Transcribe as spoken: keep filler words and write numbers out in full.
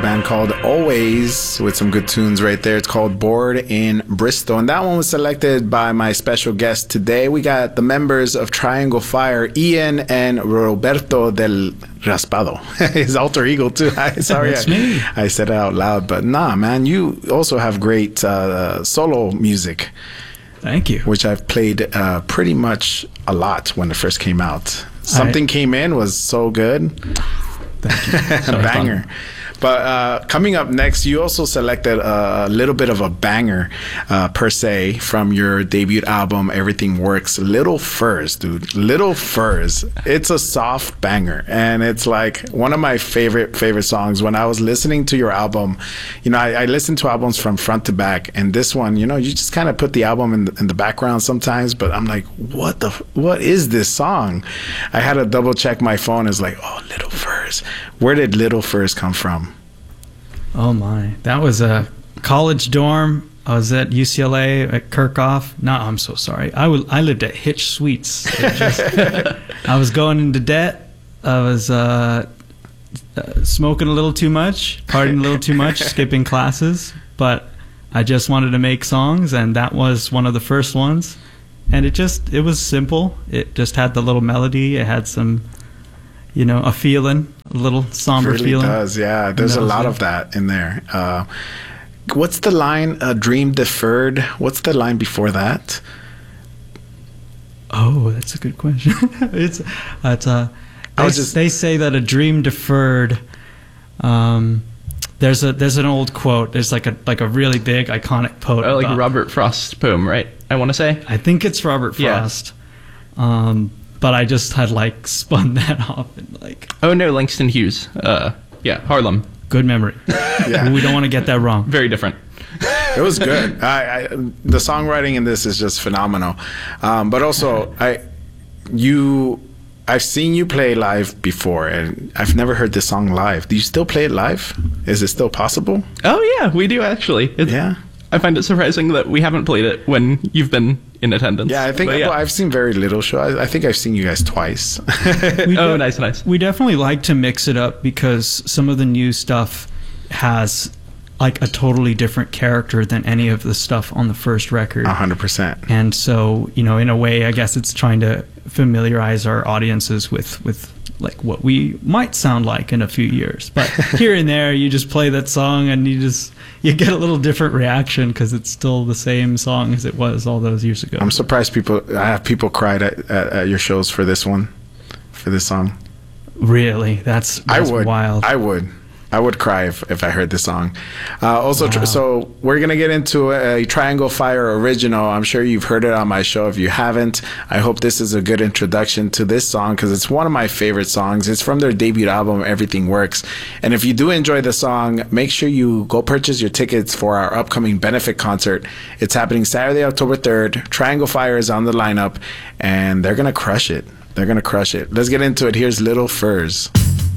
band called Always with some good tunes right there. It's called Bored in Bristol. And that one was selected by my special guest today. We got the members of Triangle Fire, Ian and Roberto del Raspado. His alter ego too. I, sorry, That's I, me. I said it out loud. But nah, man, you also have great uh, solo music. Thank you. Which I've played uh, pretty much a lot when it first came out. Something I, Came In was so good. Thank you. Banger. Fun. But uh, coming up next, you also selected a little bit of a banger, uh, per se, from your debut album, Everything Works. Little Furs, dude. Little Furs. It's a soft banger. And it's like one of my favorite, favorite songs. When I was listening to your album, you know, I, I listen to albums from front to back. And this one, you know, you just kind of put the album in the, in the background sometimes. But I'm like, what the, what is this song? I had to double check my phone. It's like, oh, Little Furs. Where did Little Furs come from? Oh my, that was a college dorm. I was at U C L A at Kirkhoff. No, I'm so sorry. I, w- I lived at Hitch Suites. Just, I was going into debt. I was uh, uh, smoking a little too much, partying a little too much, skipping classes. But I just wanted to make songs, and that was one of the first ones. And it just, it was simple. It just had the little melody. It had some, you know, a feeling. A little somber it really feeling. Does, yeah. There's a lot of that in there. Uh, what's the line? Uh, dream deferred. What's the line before that? Oh, that's a good question. it's it's uh, I they, was just, they say that a dream deferred. Um, there's a there's an old quote. There's like a like a really big iconic poet. Oh, like about, a Robert Frost poem, right? I want to say. I think it's Robert Frost. Yeah. Um, But I just had like spun that off and like. Oh no, Langston Hughes. Uh, yeah, Harlem. Good memory. Yeah, we don't want to get that wrong. Very different. It was good. I, I, the songwriting in this is just phenomenal. Um, but also, I, you, I've seen you play live before, and I've never heard this song live. Do you still play it live? Is it still possible? Oh yeah, we do actually. It's, yeah. I find it surprising that we haven't played it when you've been in attendance. Yeah, I think yeah. well, I've seen very little shows. I think I've seen you guys twice. Oh, nice, nice. We definitely like to mix it up because some of the new stuff has like a totally different character than any of the stuff on the first record. A hundred percent. And so, you know, in a way, I guess it's trying to familiarize our audiences with with like what we might sound like in a few years. But here and there, you just play that song and you just you get a little different reaction because it's still the same song as it was all those years ago. I'm surprised people. I have people cried at, at, at your shows for this one, for this song. Really, that's, that's I would. wild. I would. I would cry if, if I heard this song. Uh, also, wow. tr- so we're going to get into a, a Triangle Fire original. I'm sure you've heard it on my show. If you haven't, I hope this is a good introduction to this song because it's one of my favorite songs. It's from their debut album, Everything Works. And if you do enjoy the song, make sure you go purchase your tickets for our upcoming benefit concert. It's happening Saturday, October third. Triangle Fire is on the lineup, and they're going to crush it. They're going to crush it. Let's get into it. Here's Little Furs.